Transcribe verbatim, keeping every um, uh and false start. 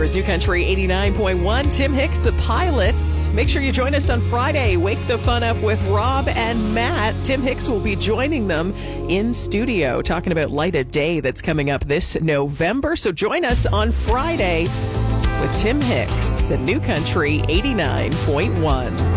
Vancouver's New Country eighty-nine point one. Tim Hicks, the pilots. Make sure you join us on Friday. Wake the fun up with Rob and Matt. Tim Hicks will be joining them in studio, talking about Light of Day that's coming up this November. So join us on Friday with Tim Hicks at New Country eighty-nine point one.